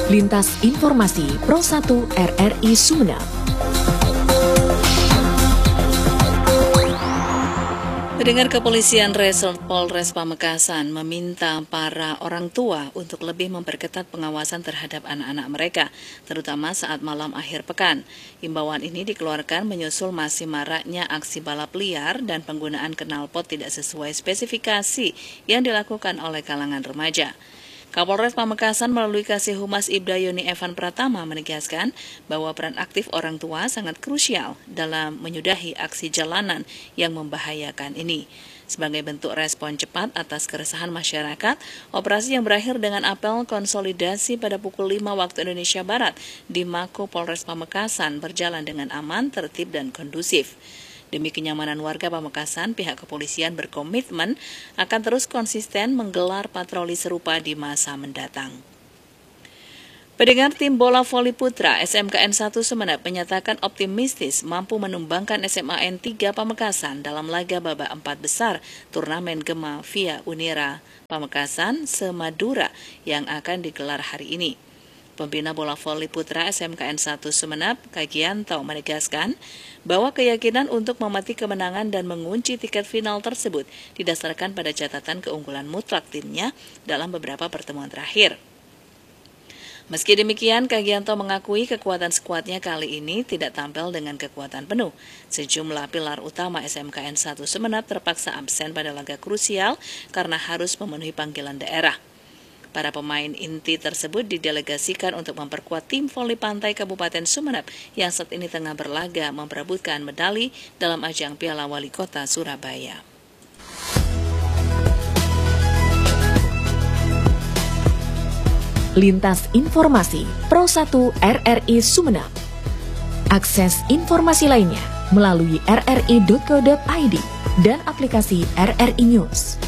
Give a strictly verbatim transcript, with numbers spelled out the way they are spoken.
Lintas Informasi Pro satu R R I Sumeneb. Pendengar, Kepolisian Resort Polres Pamekasan meminta para orang tua untuk lebih memperketat pengawasan terhadap anak-anak mereka, terutama saat malam akhir pekan. Himbauan ini dikeluarkan menyusul masih maraknya aksi balap liar dan penggunaan knalpot tidak sesuai spesifikasi yang dilakukan oleh kalangan remaja. Kapolres Pamekasan melalui Kasih Humas Ibda Yoni Evan Pratama menegaskan bahwa peran aktif orang tua sangat krusial dalam menyudahi aksi jalanan yang membahayakan ini. Sebagai bentuk respon cepat atas keresahan masyarakat, operasi yang berakhir dengan apel konsolidasi pada pukul lima waktu Indonesia Barat di Mako Polres Pamekasan berjalan dengan aman, tertib, dan kondusif. Demi kenyamanan warga Pamekasan, pihak kepolisian berkomitmen akan terus konsisten menggelar patroli serupa di masa mendatang. Pendengar, tim bola voli putra S M K N satu Sumeneb menyatakan optimistis mampu menumbangkan S M A N tiga Pamekasan dalam laga babak empat besar turnamen Gema via Unira Pamekasan Semadura yang akan digelar hari ini. Pembina bola voli putra S M K N satu Sumeneb, Kagianto, menegaskan bahwa keyakinan untuk memati kemenangan dan mengunci tiket final tersebut didasarkan pada catatan keunggulan mutlak timnya dalam beberapa pertemuan terakhir. Meski demikian, Kagianto mengakui kekuatan skuadnya kali ini tidak tampil dengan kekuatan penuh. Sejumlah pilar utama S M K N satu Sumeneb terpaksa absen pada laga krusial karena harus memenuhi panggilan daerah. Para pemain inti tersebut didelegasikan untuk memperkuat tim voli pantai Kabupaten Sumeneb yang saat ini tengah berlaga memperebutkan medali dalam ajang Piala Wali Kota Surabaya. Lintas Informasi Pro satu R R I Sumeneb. Akses informasi lainnya melalui r r i dot co dot i d dan aplikasi R R I News.